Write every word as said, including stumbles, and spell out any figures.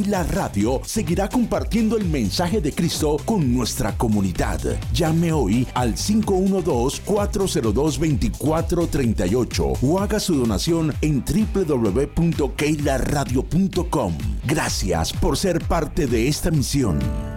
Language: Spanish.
La radio seguirá compartiendo el mensaje de Cristo con nuestra comunidad. Llame hoy al cinco uno dos, cuatro cero dos, dos cuatro tres ocho o haga su donación en doble u doble u doble u punto keila radio punto com. Gracias por ser parte de esta misión.